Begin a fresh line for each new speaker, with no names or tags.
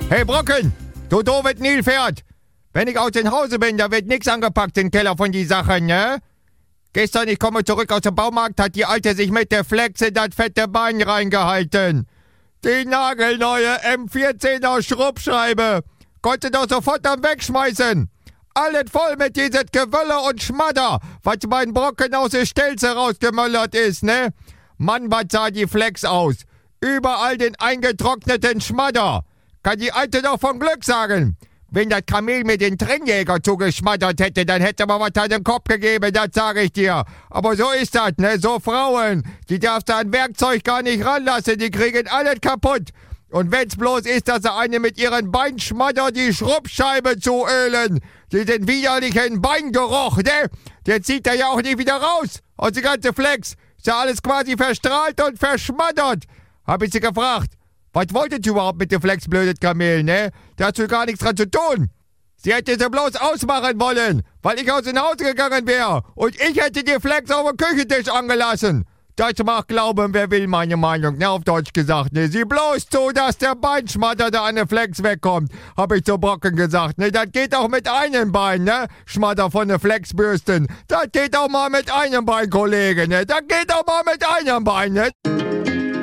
Hey Brocken, du doofes Nilpferd. Wenn ich aus dem Hause bin, da wird nix angepackt im Keller von die Sachen, ne? Gestern, ich komme zurück aus dem Baumarkt, hat die Alte sich mit der Flex in das fette Bein reingehalten. Die nagelneue M14er Schrubbscheibe. Konnte doch sofort dann wegschmeißen. Alles voll mit dieses Gewölle und Schmadder, was mein Brocken aus der Stelze rausgemöllert ist, ne? Mann, was sah die Flex aus? Überall den eingetrockneten Schmadder. Kann die Alte doch von Glück sagen. Wenn das Kamel mir den Trennjäger zugeschmattert hätte, dann hätte man was an den Kopf gegeben, das sage ich dir. Aber so ist das, ne? So Frauen, die darfst du an Werkzeug gar nicht ranlassen, die kriegen alles kaputt. Und wenn's bloß ist, dass sie eine mit ihren Beinschmadder die Schrubbscheibe zuölen, diesen widerlichen Beingeruch, ne? Der zieht er ja auch nicht wieder raus. Und die ganze Flex ist ja alles quasi verstrahlt und verschmattert. Hab ich sie gefragt. Was wolltet ihr überhaupt mit dem Flex, blödes Kamel, ne? Da hast du gar nichts dran zu tun. Sie hätte sie bloß ausmachen wollen, weil ich aus dem Haus gegangen wäre. Und ich hätte die Flex auf dem Küchentisch angelassen. Das mag glauben, wer will, meine Meinung, ne? Auf Deutsch gesagt, ne? Sieh bloß zu, dass der Beinschmatter da an der Flex wegkommt, hab ich zu Brocken gesagt, ne? Das geht auch mit einem Bein, ne? Schmatter von der Flexbürsten. Das geht auch mal mit einem Bein, Kollege, ne? Das geht auch mal mit einem Bein, ne?